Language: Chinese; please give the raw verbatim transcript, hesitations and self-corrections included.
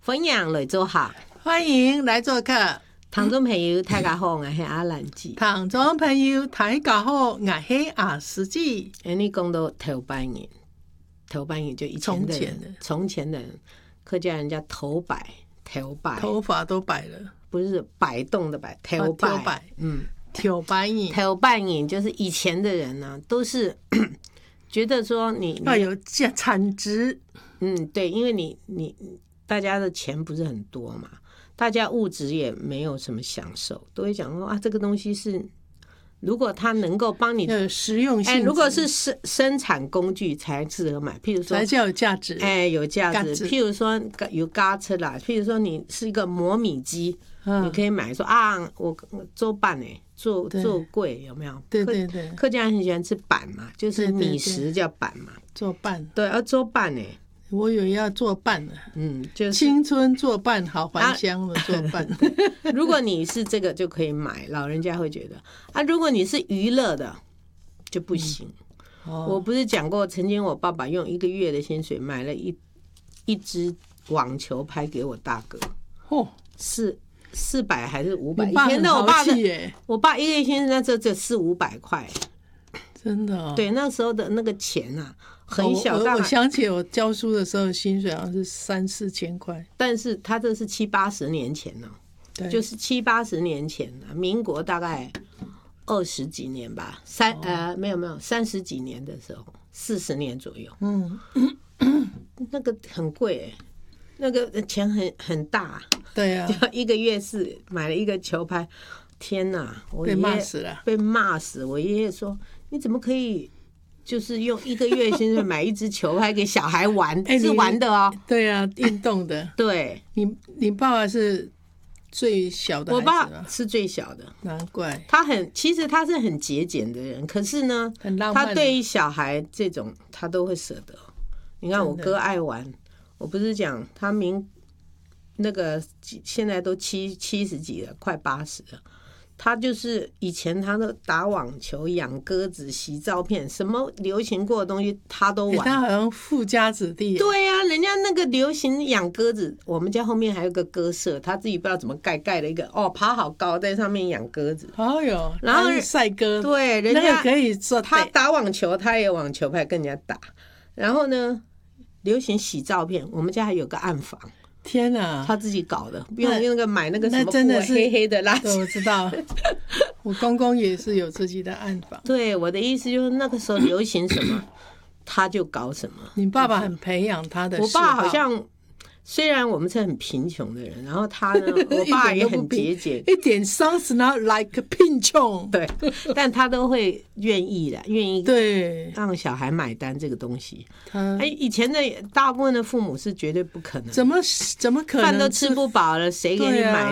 分享来做客， 欢迎来做客。 听众朋友大家好，我是阿兰姐。 听众朋友大家好，我是阿司机。 哎，你讲到头摆年，头摆年就以前的人，从前的人，客家人家头摆，头摆， 头发都摆了， 不是摆动的摆，头摆， 头摆， 嗯， 头摆年， 头摆年就是以前的人呢、啊，都是觉得说你要有产值， 嗯，对，因为你你大家的钱不是很多嘛。大家物质也没有什么享受，都会讲说啊，这个东西是如果它能够帮你有实用性、 欸，如果是生生产工具才适合买，譬如说才叫有价值， 哎、欸，有价值。譬如说有嘎车啦，譬如说你是一个磨米机、嗯，你可以买说啊，我做板哎、欸，做做贵有没有？ 对对对， 客家人很喜欢吃板嘛，就是米食叫板嘛， 做板， 对，要做板哎、欸。 我以为要做伴呢， 嗯，就是青春做伴好还乡的做伴。 啊、如果你是这个就可以买，老人家会觉得啊，如果你是娱乐的就不行。嗯哦、我不是讲过，曾经我爸爸用一个月的薪水买了一一支网球拍给我大哥，哦，四四百还是五百？以前的我爸的，我爸一个月薪水那时候只有四五百块， 真的、哦。 对，那时候的那个钱啊。很小， 我, 我, 我想起我教书的时候，薪水好像是三四千块， 但是他这是七八十年前呢、喔，就是七八十年前呢，民国大概二十几年吧，三、哦、呃没有没有三十几年的时候，四十年左右，嗯，那个很贵、欸，那个钱很很大， 对啊， 就一个月是买了一个球拍，天哪，我爷爷被骂死了， 被骂死，我爷爷说你怎么可以？就是用一个月薪水买一支球拍给小孩玩，欸、是玩的哦。 对啊，运动的。 对， 你你爸爸是最小的孩子吗？ 我爸是最小的， 难怪他很，其实他是很节俭的人，可是呢， 很浪漫。 他对于小孩这种他都会舍得。你看我哥爱玩，我不是讲他明那个现在都七七十几了，快八十了。他就是以前他都打网球、养鸽子、洗照片，什么流行过的东西他都玩。 欸、他好像富家子弟。 对呀、啊，人家那个流行养鸽子，我们家后面还有个鸽舍，他自己不知道怎么盖盖了一个哦，爬好高，在上面养鸽子。 哦哟， 然后赛鸽。 对，人家、 那个可以做。 他打网球，他也有网球拍跟人家打。然后呢，流行洗照片，我们家还有个暗房。 天啊， 他自己搞的，用那个买那个什么真的是黑黑的垃圾。 对，我知道，我公公也是有自己的暗房。 对，我的意思就是那个时候流行什么，他就搞什么。 你爸爸很培养他的。 我爸好像虽然我们是很贫穷的人，然后他呢，我爸也很节俭， 一点 sounds not like 贫穷。 对，但他都会愿意的，愿意对让小孩买单这个东西。 他哎，以前的大部分的父母是绝对不可能， 怎么怎么可能饭都吃不饱了，谁给你买？